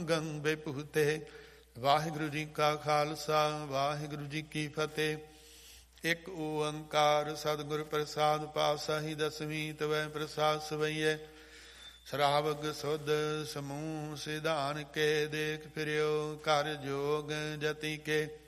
ਮੰਗੰ ਬੇਪੂਤੇ। ਵਾਹਿਗੁਰੂ ਜੀ ਕਾ ਖਾਲਸਾ ਵਾਹਿਗੁਰੂ ਜੀ ਕੀ ਫਤਿਹ। ਇਕ ਓੰਕਾਰ ਸਤਿਗੁਰ ਪ੍ਰਸਾਦ ਪਾਤਸ਼ਾਹੀ ਦਸਵੀਂ ਤਵੈ ਪ੍ਰਸਾਦ ਸਵਈਐ। ਸ਼ਰਾਵਗ ਸੁਧ ਸਮੂਹ ਸਿਧਾਨ ਕੇ ਦੇਖ ਫਿਰਿਓ ਕਰ ਜੋਗ ਜਤੀ ਕੇ।